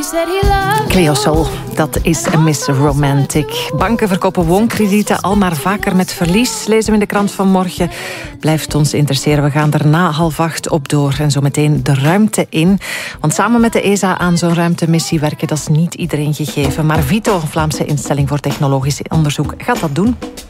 Cleo Sol, dat is Miss Romantic. Banken verkopen woonkredieten al maar vaker met verlies, lezen we in de krant van morgen. Blijft ons interesseren, we gaan er na 7:30 op door. En zo meteen de ruimte in. Want samen met de ESA aan zo'n ruimtemissie werken, dat is niet iedereen gegeven. Maar VITO, een Vlaamse instelling voor technologisch onderzoek, gaat dat doen.